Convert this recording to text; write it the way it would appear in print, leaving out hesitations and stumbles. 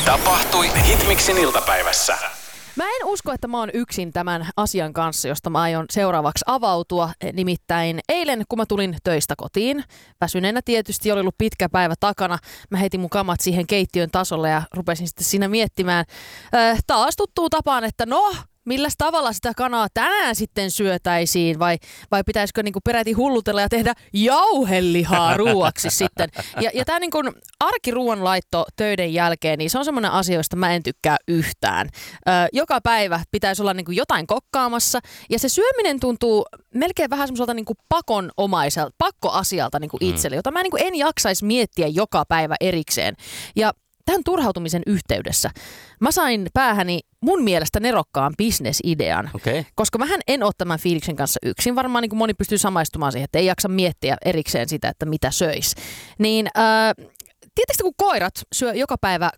Tapahtui Hitmixin iltapäivässä. Mä en usko, että mä oon yksin tämän asian kanssa, josta mä aion seuraavaksi avautua. Nimittäin eilen, kun mä tulin töistä kotiin, väsyneenä tietysti, oli ollut pitkä päivä takana, mä heitin mun kamat siihen keittiön tasolle ja rupesin sitten siinä miettimään taas tuttuun tapaan, että milläs tavalla sitä kanaa tänään sitten syötäisiin vai pitäisikö niinku peräti hullutella ja tehdä jauhelihaa ruuaksi sitten. Ja tämä niinku arkiruuanlaitto töiden jälkeen, niin se on semmoinen asia, josta mä en tykkää yhtään. Joka päivä pitäisi olla niinku jotain kokkaamassa ja se syöminen tuntuu melkein vähän semmoiselta niinku pakonomaiselta, pakkoasialta niinku itselle, jota mä niinku en jaksaisi miettiä joka päivä erikseen. Ja tämän turhautumisen yhteydessä mä sain päähäni mun mielestä nerokkaan bisnesidean, koska mähän en ole tämän fiiliksen kanssa yksin. Varmaan niin kuin moni pystyy samaistumaan siihen, että ei jaksa miettiä erikseen sitä, että mitä söisi. Niin tiedätkö, kun koirat syö joka päivä